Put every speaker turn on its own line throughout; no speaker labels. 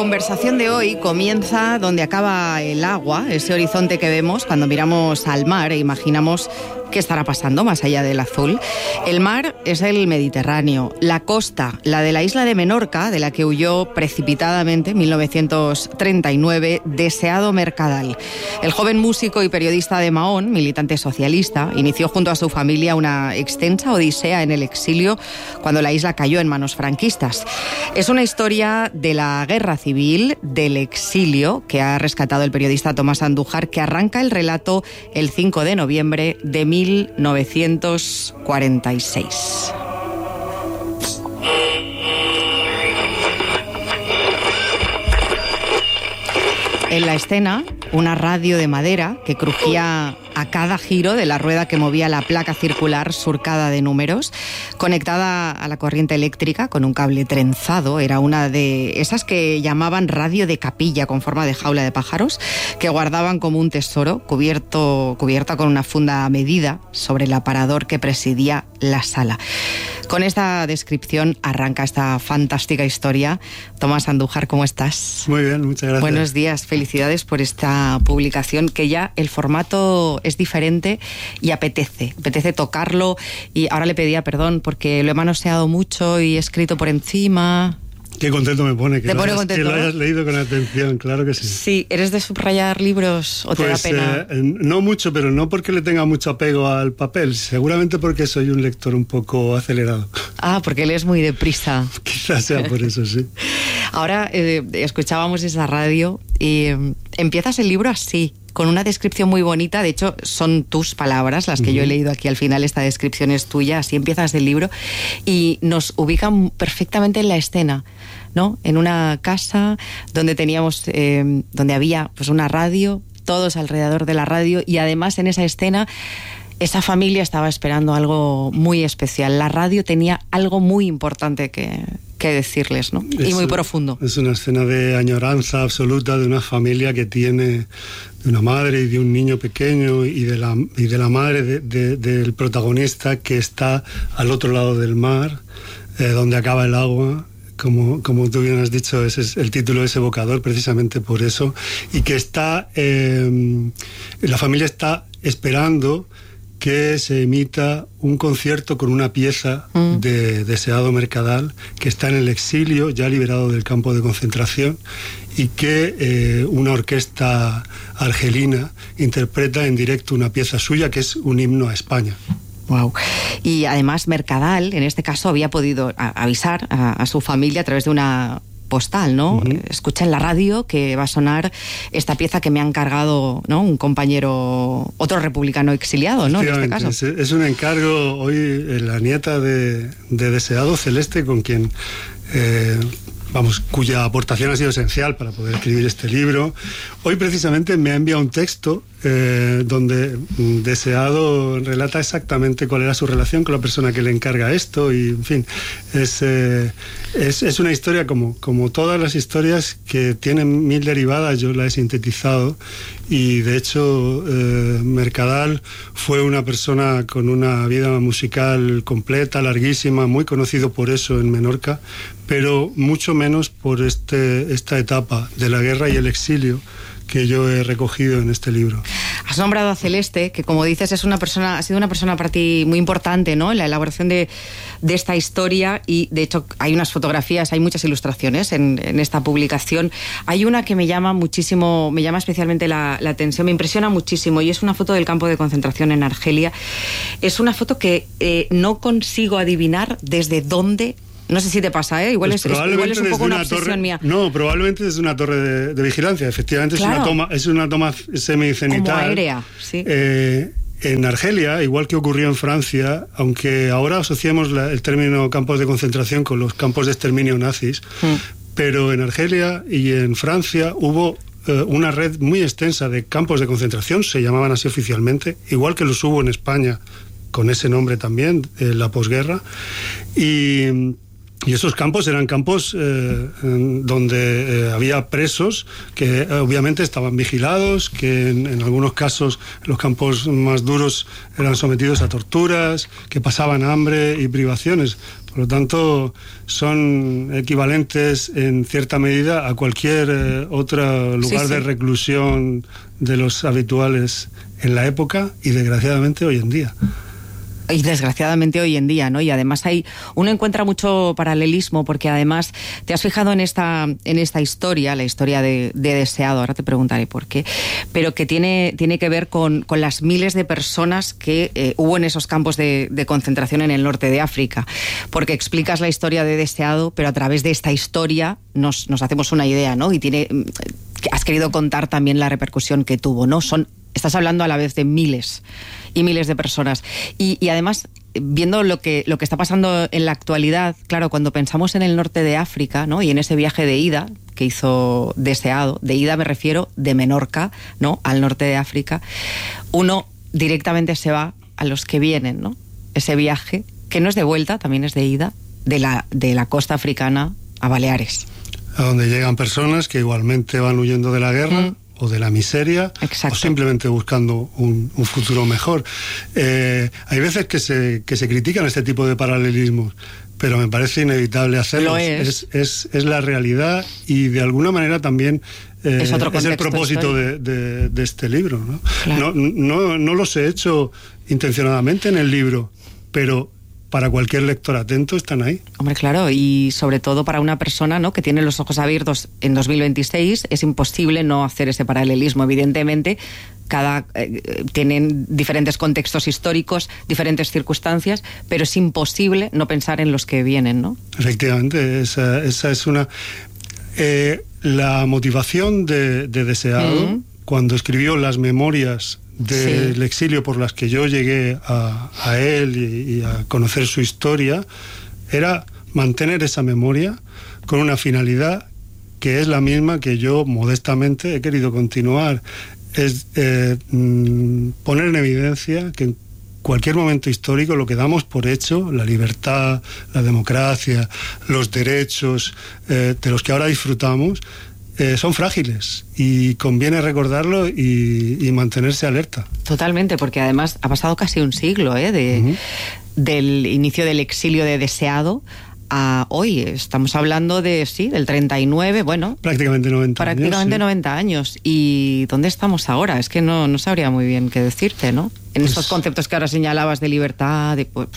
conversación de hoy comienza donde acaba el agua, ese horizonte que vemos cuando miramos al mar e imaginamos qué estará pasando más allá del azul. El mar es el Mediterráneo. La costa, la de la isla de Menorca, de la que huyó precipitadamente en 1939, Deseado Mercadal. El joven músico y periodista de Mahón, militante socialista, inició junto a su familia una extensa odisea en el exilio cuando la isla cayó en manos franquistas. Es una historia de la guerra civil, del exilio, que ha rescatado el periodista Tomás Andújar, que arranca el relato el 5 de noviembre de 1946. En la escena, una radio de madera que crujía a cada giro de la rueda que movía la placa circular surcada de números, conectada a la corriente eléctrica con un cable trenzado. Era una de esas que llamaban radio de capilla, con forma de jaula de pájaros, que guardaban como un tesoro, cubierta con una funda a medida sobre el aparador que presidía la sala. Con esta descripción arranca esta fantástica historia. Tomás Andújar, ¿cómo estás?
Muy bien, muchas gracias.
Buenos días, felicidades por esta publicación, que ya el formato es diferente y apetece tocarlo. Y ahora le pedía perdón porque lo he manoseado mucho y he escrito por encima.
Qué contento me pone que lo hayas
¿no?
leído con atención, claro que sí.
Sí, ¿eres de subrayar libros o te da pena?
No mucho, pero no porque le tenga mucho apego al papel, seguramente porque soy un lector un poco acelerado.
Ah, porque lees muy deprisa.
Quizás sea por eso, sí.
Ahora escuchábamos esa radio y empiezas el libro así, con una descripción muy bonita. De hecho, son tus palabras las que yo he leído aquí al final. Esta descripción es tuya, así empiezas el libro y nos ubican perfectamente en la escena, ¿no? En una casa donde donde había pues una radio, todos alrededor de la radio, y además en esa escena esa familia estaba esperando algo muy especial. La radio tenía algo muy importante que decirles, ¿no? Y muy profundo.
Es una escena de añoranza absoluta de una familia que tiene, de una madre y de un niño pequeño, y de la madre del protagonista, que está al otro lado del mar, donde acaba el agua. Como tú bien has dicho, ese es el título, es evocador precisamente por eso, y que la familia está esperando que se emita un concierto con una pieza de Deseado Mercadal, que está en el exilio, ya liberado del campo de concentración, y que una orquesta argelina interpreta en directo una pieza suya, que es un himno a España.
Wow. Y además Mercadal, en este caso, había podido avisar a su familia a través de una postal, ¿no? Escucha en la radio que va a sonar esta pieza que me ha encargado, ¿no? Un compañero, otro republicano exiliado, ¿no? En este caso.
Es un encargo hoy, la nieta de Deseado, Celeste, con quien cuya aportación ha sido esencial para poder escribir este libro. Hoy precisamente me ha enviado un texto donde Deseado relata exactamente cuál era su relación con la persona que le encarga esto, y en fin, es una historia como todas las historias que tienen mil derivadas. Yo la he sintetizado, y de hecho Mercadal fue una persona con una vida musical completa, larguísima, muy conocido por eso en Menorca, pero mucho menos por esta etapa de la guerra y el exilio que yo he recogido en este libro.
Has nombrado a Celeste, que como dices ha sido una persona para ti muy importante, ¿no? En la elaboración de esta historia, y de hecho hay unas fotografías, hay muchas ilustraciones en esta publicación. Hay una que me llama especialmente la atención, me impresiona muchísimo, y es una foto del campo de concentración en Argelia. Es una foto que no consigo adivinar desde dónde. No sé si te pasa, igual, pues igual es un poco una obsesión mía.
No, probablemente es una torre de vigilancia. Efectivamente, claro. Es una toma semicenital.
Como aérea, sí.
En Argelia, igual que ocurrió en Francia, aunque ahora asociamos el término campos de concentración con los campos de exterminio nazis, pero en Argelia y en Francia hubo una red muy extensa de campos de concentración, se llamaban así oficialmente, igual que los hubo en España, con ese nombre también, la posguerra. Y Y esos campos eran campos donde había presos que obviamente estaban vigilados, que en algunos casos, los campos más duros, eran sometidos a torturas, que pasaban hambre y privaciones. Por lo tanto, son equivalentes en cierta medida a cualquier otro lugar de reclusión de los habituales en la época y desgraciadamente hoy en día.
Y desgraciadamente hoy en día, ¿no? Y además uno encuentra mucho paralelismo, porque además te has fijado en esta historia, la historia de Deseado, ahora te preguntaré por qué, pero que tiene que ver con las miles de personas que hubo en esos campos de concentración en el norte de África, porque explicas la historia de Deseado, pero a través de esta historia nos hacemos una idea, ¿no? Y has querido contar también la repercusión que tuvo, ¿no? Estás hablando a la vez de miles y miles de personas. Y además, viendo lo que está pasando en la actualidad, claro, cuando pensamos en el norte de África, ¿no? Y en ese viaje de ida que hizo Deseado, de ida me refiero de Menorca, ¿no? Al norte de África, uno directamente se va a los que vienen, ¿no? Ese viaje, que no es de vuelta, también es de ida, de la costa africana a Baleares.
A donde llegan personas que igualmente van huyendo de la guerra, o de la miseria,
exacto,
o simplemente buscando un futuro mejor. Hay veces que se critican este tipo de paralelismos, pero me parece inevitable hacerlo. Es la realidad y de alguna manera también es el propósito de este libro, ¿no? Claro. No los he hecho intencionadamente en el libro, pero para cualquier lector atento están ahí. Hombre,
claro, y sobre todo para una persona, ¿no?, que tiene los ojos abiertos en 2026, es imposible no hacer ese paralelismo. Evidentemente, tienen diferentes contextos históricos, diferentes circunstancias, pero es imposible no pensar en los que vienen, ¿no?
Efectivamente, esa es una... la motivación de Deseado, cuando escribió las memorias del exilio por las que yo llegué a él y a conocer su historia, era mantener esa memoria con una finalidad que es la misma que yo modestamente he querido continuar. Es poner en evidencia que en cualquier momento histórico lo que damos por hecho, la libertad, la democracia, los derechos de los que ahora disfrutamos, son frágiles y conviene recordarlo y mantenerse alerta.
Totalmente, porque además ha pasado casi un siglo del inicio del exilio de Deseado a hoy. Estamos hablando del 39, bueno...
Prácticamente 90 años.
Prácticamente 90 años. ¿Y dónde estamos ahora? Es que no sabría muy bien qué decirte, ¿no? En estos conceptos que ahora señalabas de libertad...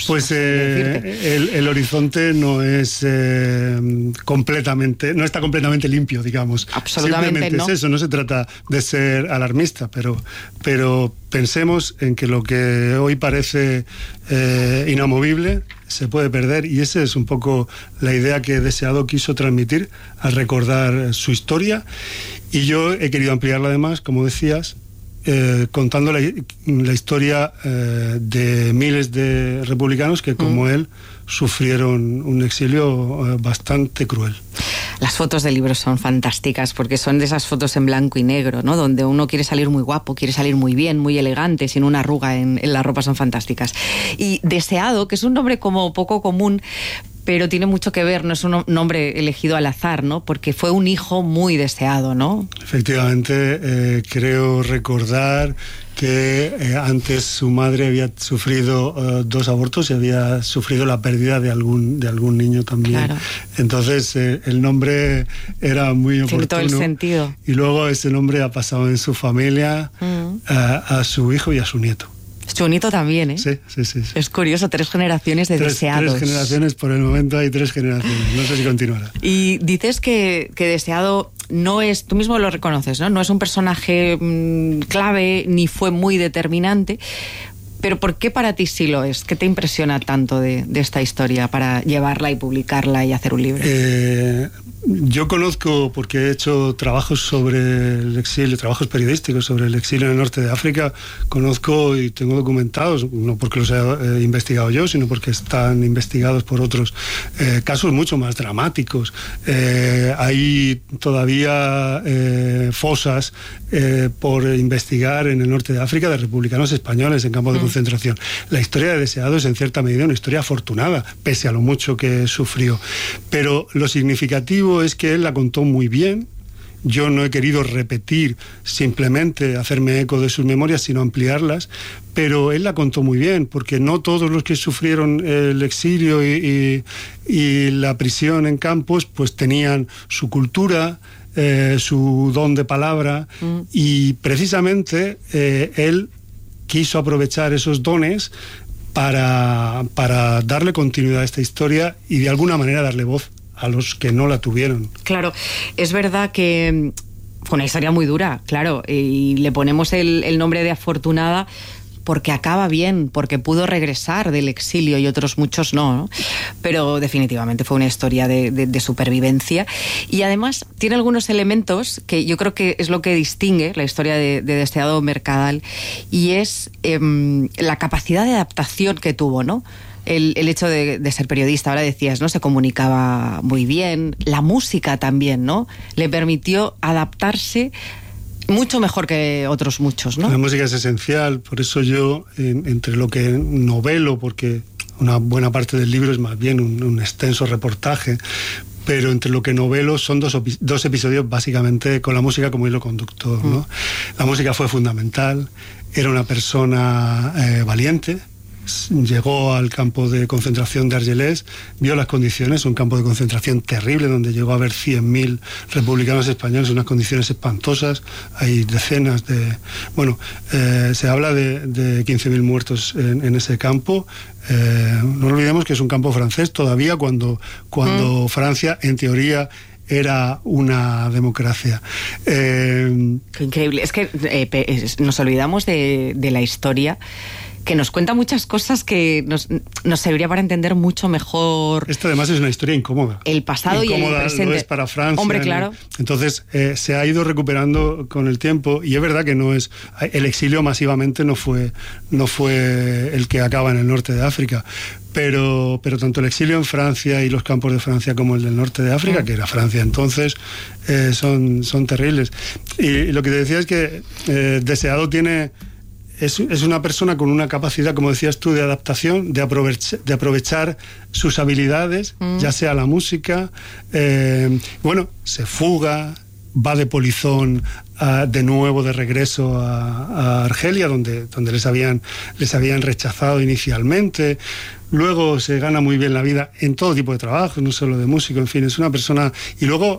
el horizonte no es completamente... No está completamente limpio, digamos.
Absolutamente.
Simplemente
no.
Es eso, no se trata de ser alarmista, pero pensemos en que lo que hoy parece inamovible se puede perder, y esa es un poco la idea que Deseado quiso transmitir al recordar su historia, y yo he querido ampliarla además, como decías, contando la historia de miles de republicanos que, como él, sufrieron un exilio bastante cruel.
Las fotos del libro son fantásticas, porque son de esas fotos en blanco y negro, ¿no?, donde uno quiere salir muy guapo, quiere salir muy bien, muy elegante, sin una arruga en la ropa. Son fantásticas. Y Deseado, que es un nombre como poco común, pero tiene mucho que ver, no es un nombre elegido al azar, ¿no?, porque fue un hijo muy deseado, ¿no?
Efectivamente, creo recordar que antes su madre había sufrido 2 abortos y había sufrido la pérdida de algún niño también. Claro. Entonces el nombre era muy oportuno.
Tiene todo el sentido.
Y luego ese nombre ha pasado en su familia a su hijo y a su nieto.
Su nieto también, ¿eh?
Sí.
Es curioso, 3 generaciones de deseados.
3 generaciones, por el momento hay 3 generaciones. No sé si continuará.
Y dices que Deseado no es, tú mismo lo reconoces, ¿no? No es un personaje clave ni fue muy determinante, pero ¿por qué para ti sí lo es? ¿Qué te impresiona tanto de esta historia para llevarla y publicarla y hacer un libro?
Yo conozco, porque he hecho trabajos sobre el exilio, trabajos periodísticos sobre el exilio en el norte de África, conozco y tengo documentados, no porque los he investigado yo, sino porque están investigados por otros, casos mucho más dramáticos. Hay todavía fosas por investigar en el norte de África de republicanos españoles en campos de concentración. La historia de Deseado es en cierta medida una historia afortunada, pese a lo mucho que sufrió. Pero lo significativo es que él la contó muy bien. Yo no he querido repetir, simplemente hacerme eco de sus memorias, sino ampliarlas, pero él la contó muy bien, porque no todos los que sufrieron el exilio y la prisión en campos pues tenían su cultura, su don de palabra, y precisamente él quiso aprovechar esos dones para darle continuidad a esta historia y de alguna manera darle voz a los que no la tuvieron.
Claro, es verdad que fue una historia muy dura, claro, y le ponemos el nombre de afortunada porque acaba bien, porque pudo regresar del exilio y otros muchos no. Pero definitivamente fue una historia de supervivencia, y además tiene algunos elementos que yo creo que es lo que distingue la historia de Deseado Mercadal, y es la capacidad de adaptación que tuvo, ¿no? El hecho de ser periodista, ahora decías, ¿no? Se comunicaba muy bien, la música también, ¿no? Le permitió adaptarse mucho mejor que otros muchos, ¿no?
La música es esencial, por eso yo, entre lo que novelo, porque una buena parte del libro es más bien un extenso reportaje, pero entre lo que novelo son dos episodios básicamente con la música como hilo conductor, ¿no? La música fue fundamental, era una persona valiente. Llegó al campo de concentración de Argelès, vio las condiciones, un campo de concentración terrible donde llegó a haber 100.000 republicanos españoles, unas condiciones espantosas, hay decenas de... Bueno, se habla de 15.000 muertos en ese campo. No olvidemos que es un campo francés todavía cuando Francia, en teoría, era una democracia.
Qué increíble. Es que nos olvidamos de la historia, que nos cuenta muchas cosas que nos serviría para entender mucho mejor.
Esto además es una historia incómoda.
El pasado y el presente.
Lo es para Francia.
Hombre, claro.
Entonces se ha ido recuperando con el tiempo, y es verdad que no es... El exilio masivamente no fue el que acaba en el norte de África, pero tanto el exilio en Francia y los campos de Francia como el del norte de África, que era Francia entonces, son terribles. Y lo que te decía es que Deseado es una persona con una capacidad, como decías tú, de adaptación, de aprovechar sus habilidades, ya sea la música. Se fuga, va de polizón de nuevo de regreso a Argelia, donde les habían rechazado inicialmente. Luego se gana muy bien la vida en todo tipo de trabajos, no solo de músico, en fin, es una persona... Y luego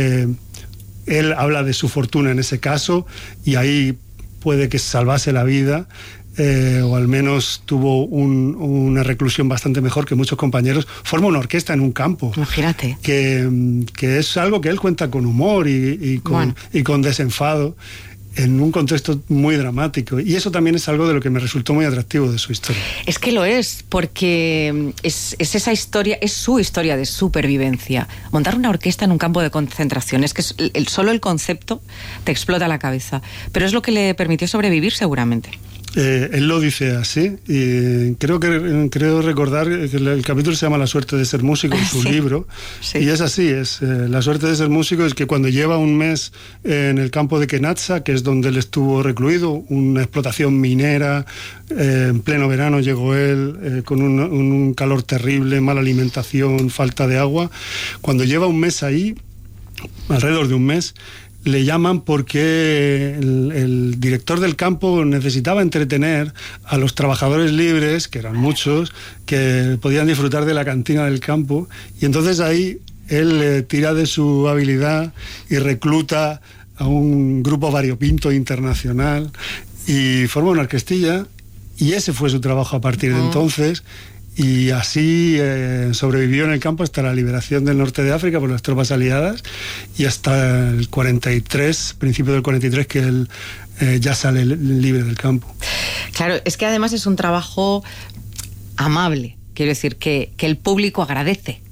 él habla de su fortuna en ese caso, y ahí puede que salvase la vida, o al menos tuvo una reclusión bastante mejor que muchos compañeros. Forma una orquesta en un campo.
Imagínate.
Que es algo que él cuenta con humor y con desenfado, en un contexto muy dramático. Y eso también es algo de lo que me resultó muy atractivo de su historia.
Es que lo es, porque es esa historia, es su historia de supervivencia. Montar una orquesta en un campo de concentración, es que solo el concepto te explota la cabeza. Pero es lo que le permitió sobrevivir, seguramente.
Él lo dice así, y creo recordar que el capítulo se llama La suerte de ser músico en su libro, y es así, la suerte de ser músico es que cuando lleva un mes en el campo de Kenatsa, que es donde él estuvo recluido, una explotación minera, en pleno verano llegó él con un calor terrible, mala alimentación, falta de agua. Cuando lleva un mes ahí, alrededor de un mes, le llaman porque el director del campo necesitaba entretener a los trabajadores libres, que eran muchos, que podían disfrutar de la cantina del campo, y entonces ahí él tira de su habilidad y recluta a un grupo variopinto internacional y forma una orquestilla, y ese fue su trabajo a partir de entonces. Y así sobrevivió en el campo hasta la liberación del norte de África por las tropas aliadas, y hasta el 43, principio del 43, que él ya sale libre del campo.
Claro, es que además es un trabajo amable. Quiero decir que el público agradece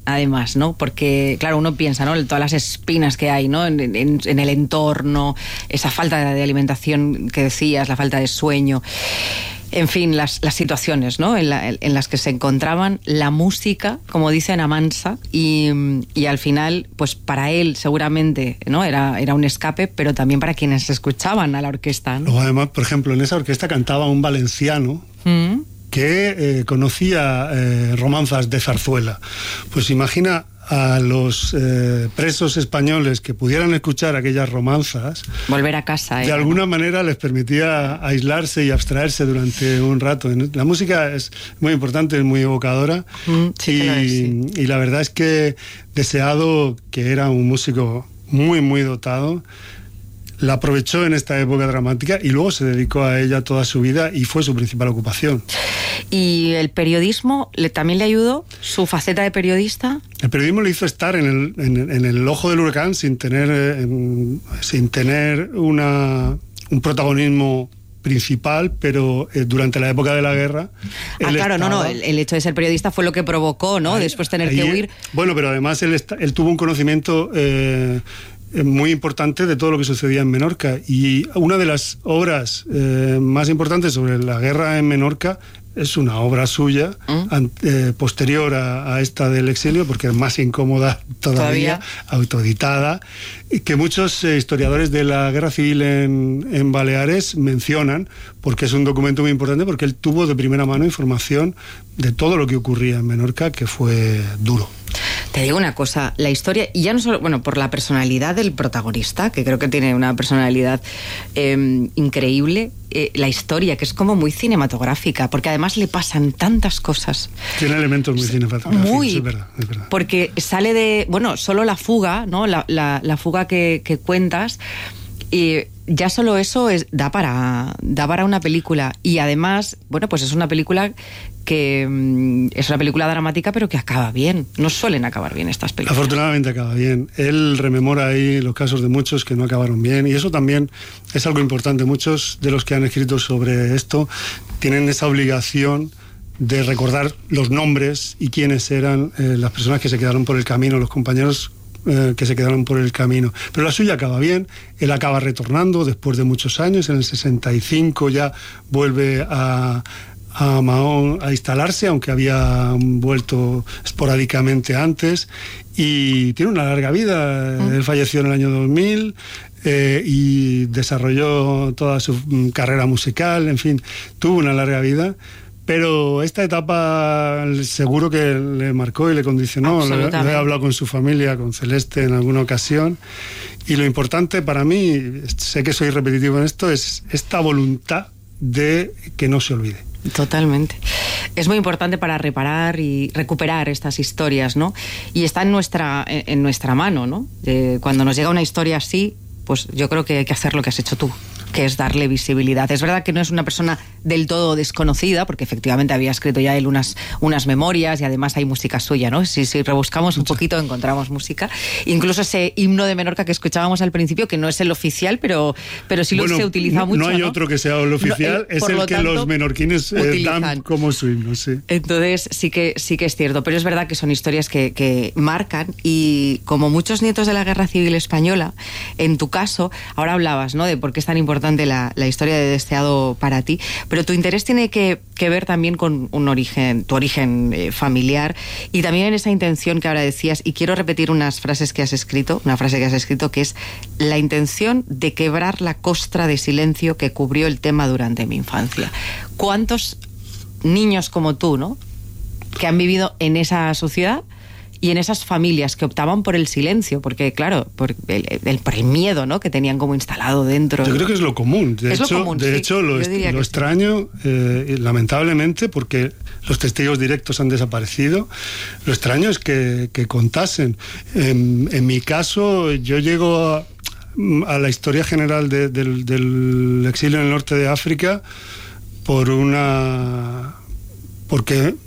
además, ¿no? Porque, claro, uno piensa, ¿no? Todas las espinas que hay, ¿no? En el entorno, esa falta de alimentación que decías, la falta de sueño. En fin, las situaciones, ¿no? En las que se encontraban, la música, como dicen, amansa, y al final, pues para él seguramente, ¿no? Era un escape, pero también para quienes escuchaban a la orquesta, ¿no?
Luego, además, por ejemplo, en esa orquesta cantaba un valenciano que conocía romanzas de zarzuela. Pues imagina a los presos españoles que pudieran escuchar aquellas romanzas,
volver a casa.
De alguna manera les permitía aislarse y abstraerse durante un rato. La música es muy importante, es muy evocadora, y la verdad es que Deseado, que era un músico muy, muy dotado, la aprovechó en esta época dramática y luego se dedicó a ella toda su vida y fue su principal ocupación.
¿Y el periodismo también le ayudó? ¿Su faceta de periodista?
El periodismo le hizo estar en el ojo del huracán sin tener un protagonismo principal, pero durante la época de la guerra...
El hecho de ser periodista fue lo que provocó, ¿no? Después tener que huir.
Bueno, pero además él tuvo un conocimiento muy importante de todo lo que sucedía en Menorca, y una de las obras más importantes sobre la guerra en Menorca es una obra suya posterior a esta del exilio, porque es más incómoda todavía, autoeditada, que muchos historiadores de la guerra civil en Baleares mencionan, porque es un documento muy importante, porque él tuvo de primera mano información de todo lo que ocurría en Menorca, que fue duro.
Te digo una cosa, la historia, y ya no solo, por la personalidad del protagonista, que creo que tiene una personalidad increíble, la historia, que es como muy cinematográfica, porque además le pasan tantas cosas.
Tiene elementos muy cinematográficos, es verdad.
Porque sale de, solo la fuga, ¿no? La fuga que cuentas, y ya solo eso da para una película. Y además, pues es una película que es una película dramática, pero que acaba bien. No suelen acabar bien estas películas.
Afortunadamente acaba bien. Él rememora ahí los casos de muchos que no acabaron bien, y eso también es algo importante. Muchos de los que han escrito sobre esto tienen esa obligación de recordar los nombres y quiénes eran las personas que se quedaron por el camino, los compañeros que se quedaron por el camino. Pero la suya acaba bien. Él acaba retornando después de muchos años. En el 65 ya vuelve a Mahón a instalarse, aunque había vuelto esporádicamente antes, y tiene una larga vida. Él falleció en el año 2000 y desarrolló toda su carrera musical, en fin, tuvo una larga vida. Pero esta etapa seguro que le marcó y le condicionó. Le he hablado con su familia, con Celeste, en alguna ocasión. Y lo importante para mí, sé que soy repetitivo en esto, es esta voluntad de que no se olvide.
Totalmente. Es muy importante para reparar y recuperar estas historias, ¿no? Y está en nuestra mano, ¿no? Cuando nos llega una historia así, pues yo creo que hay que hacer lo que has hecho tú, que es darle visibilidad. Es verdad que no es una persona del todo desconocida, porque efectivamente había escrito ya él unas memorias, y además hay música suya, ¿no? Si rebuscamos un poquito encontramos música. Incluso ese himno de Menorca que escuchábamos al principio, que no es el oficial, pero sí se utiliza mucho.
No hay otro que sea el oficial, es el que los menorquines dan como su himno, sí.
Entonces sí que es cierto, pero es verdad que son historias que marcan, y como muchos nietos de la Guerra Civil Española, en tu caso, ahora hablabas, ¿no?, de por qué es tan importante la historia de Deseado para ti, pero tu interés tiene que ver también con tu origen familiar, y también en esa intención que ahora decías, y quiero repetir una frase que has escrito, que es la intención de quebrar la costra de silencio que cubrió el tema durante mi infancia. ¿Cuántos niños como tú, ¿no?, que han vivido en esa sociedad y en esas familias que optaban por el silencio, porque claro, por el miedo, ¿no?, que tenían como instalado dentro?
Yo creo que es lo común. De hecho, lo extraño, lamentablemente, porque los testigos directos han desaparecido. Lo extraño es que contasen. En mi caso, yo llego a la historia general del exilio en el norte de África porque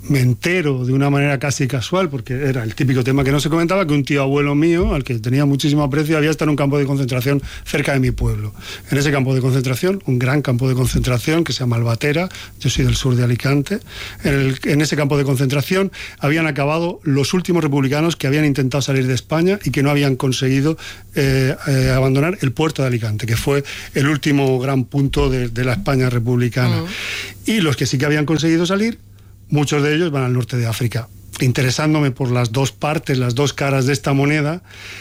me entero de una manera casi casual, porque era el típico tema que no se comentaba, que un tío abuelo mío, al que tenía muchísimo aprecio, había estado en un campo de concentración cerca de mi pueblo. En ese campo de concentración, un gran campo de concentración que se llama Albatera, yo soy del sur de Alicante, en ese campo de concentración habían acabado los últimos republicanos que habían intentado salir de España y que no habían conseguido abandonar el puerto de Alicante, que fue el último gran punto de la España republicana. Y los que sí que habían conseguido salir, muchos de ellos van al norte de África. Interesándome por las dos partes, las dos caras de esta moneda,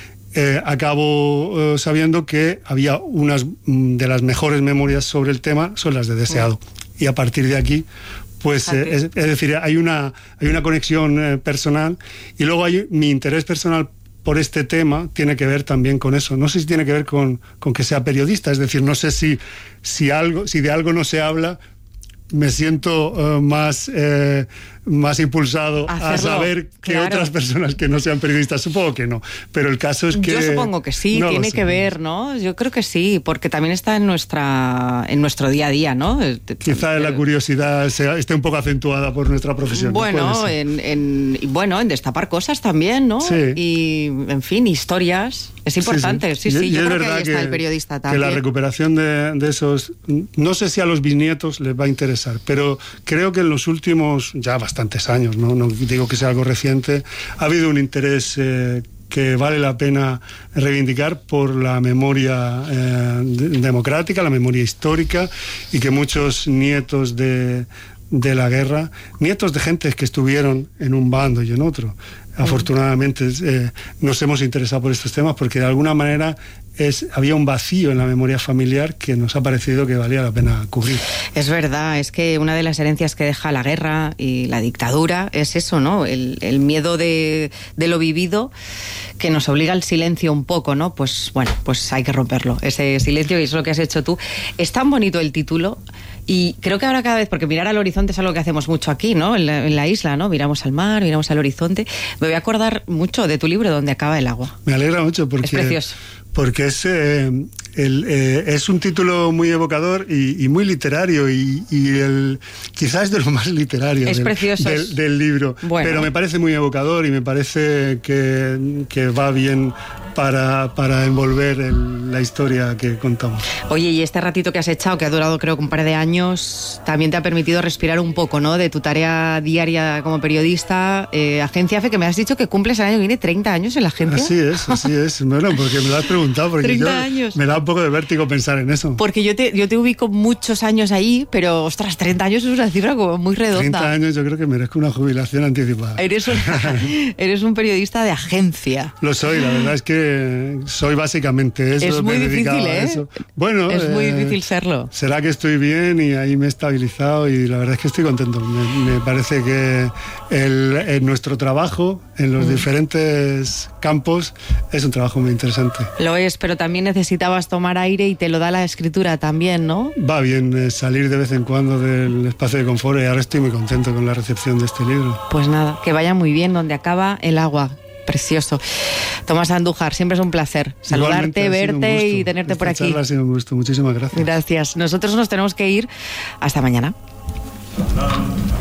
acabo sabiendo que había unas de las mejores memorias sobre el tema, son las de Deseado. Y a partir de aquí, pues es decir, hay una conexión personal, y luego hay mi interés personal por este tema tiene que ver también con eso. No sé si tiene que ver con que sea periodista, es decir, no sé si de algo no se habla, me siento más impulsado a saber que otras personas que no sean periodistas. Supongo que no, pero el caso es que...
Yo supongo que sí, no tiene que ver, ¿no? Yo creo que sí, porque también está en nuestro día a día, ¿no?
Quizá la curiosidad esté un poco acentuada por nuestra profesión.
Bueno, en destapar cosas también, ¿no?
Sí.
Y, en fin, historias. Es importante, sí. Yo creo que ahí está el periodista también.
Que la recuperación de esos... No sé si a los bisnietos les va a interesar, pero creo que en los últimos, ya bastantes años, no digo que sea algo reciente, ha habido un interés que vale la pena reivindicar por la memoria democrática, la memoria histórica, y que muchos nietos de la guerra, nietos de gentes que estuvieron en un bando y en otro, afortunadamente nos hemos interesado por estos temas porque de alguna manera había un vacío en la memoria familiar que nos ha parecido que valía la pena cubrir.
Es verdad, es que una de las herencias que deja la guerra y la dictadura es eso, ¿no? El miedo de lo vivido, que nos obliga al silencio un poco, ¿no? Pues bueno, pues hay que romperlo, ese silencio, y eso es lo que has hecho tú. Es tan bonito el título. Y creo que ahora cada vez, porque mirar al horizonte es algo que hacemos mucho aquí, ¿no? En la isla, ¿no? Miramos al mar, miramos al horizonte. Me voy a acordar mucho de tu libro, Donde acaba el agua.
Me alegra mucho porque...
Es precioso.
Porque es un título muy evocador y muy literario, y quizás es de lo más literario del libro. Bueno. Pero me parece muy evocador y me parece que va bien para envolver la historia que contamos.
Oye, y este ratito que has echado, que ha durado creo que un par de años, también te ha permitido respirar un poco, ¿no? De tu tarea diaria como periodista. Agencia EFE, que me has dicho que cumples el año que viene 30 años en la agencia.
Así es. Bueno, porque me lo has preguntado, porque
30 años.
Me da un poco de vértigo pensar en eso.
Porque yo te ubico muchos años ahí, pero ostras, 30 años es una cifra como muy redonda.
30 años yo creo que merezco una jubilación anticipada.
Eres un periodista de agencia.
Lo soy, la verdad es que soy básicamente eso.
Es muy difícil, ¿eh?
Eso. Bueno,
es muy difícil serlo.
Será que estoy bien y ahí me he estabilizado y la verdad es que estoy contento. Me parece que en nuestro trabajo, en los diferentes campos, es un trabajo muy interesante.
Lo es, pero también necesitabas tomar aire y te lo da la escritura también, ¿no?
Va bien salir de vez en cuando del espacio de confort, y ahora estoy muy contento con la recepción de este libro.
Pues nada, que vaya muy bien. Donde acaba el agua. Precioso. Tomás Andújar, siempre es un placer saludarte, verte y tenerte por aquí.
Ha sido un gusto, muchísimas gracias.
Gracias. Nosotros nos tenemos que ir. Hasta mañana.